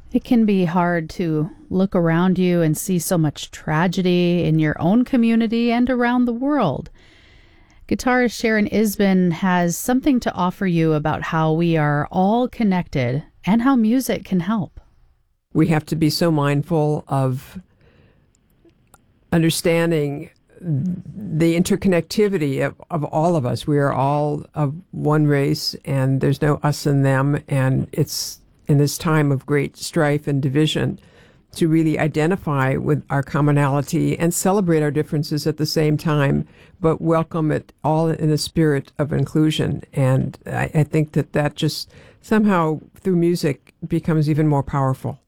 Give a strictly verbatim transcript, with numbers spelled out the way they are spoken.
It can be hard to look around you and see so much tragedy in your own community and around the world. Guitarist Sharon Isbin has something to offer you about how we are all connected and how music can help. We have to be so mindful of understanding the interconnectivity of, of all of us. We are all of one race, and there's no us and them, and it's in this time of great strife and division to really identify with our commonality and celebrate our differences at the same time, but welcome it all in a spirit of inclusion. And I, I think that that just somehow through music becomes even more powerful.